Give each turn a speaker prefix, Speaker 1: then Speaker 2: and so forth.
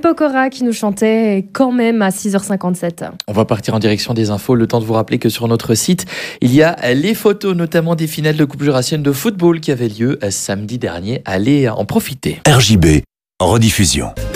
Speaker 1: Pokora qui nous chantait quand même à 6h57.
Speaker 2: On va partir en direction des infos. Le temps de vous rappeler que sur notre site, il y a les photos, notamment des finales de Coupe Jurassienne de football qui avaient lieu samedi dernier. Allez en profiter.
Speaker 3: RJB, en rediffusion.